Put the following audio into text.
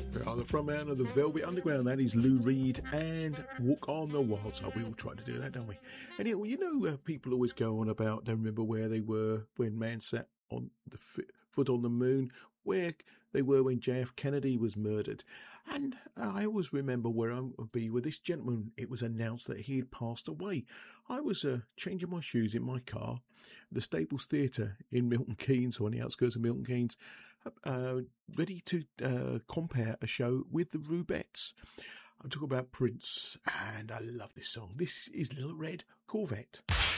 They are the frontman of the Velvet Underground. That is Lou Reed and Walk on the Wild Side. We all try to do that, don't we? And people always go on about, don't remember where they were when man sat on the foot on the moon, where they were when JF Kennedy was murdered. And I always remember where I would be with this gentleman. It was announced that he had passed away. I was changing my shoes in my car, the Staples Theatre in Milton Keynes, or on the outskirts of Milton Keynes, ready to compare a show with the Rubettes. I'm talking about Prince, and I love this song. This is Little Red Corvette.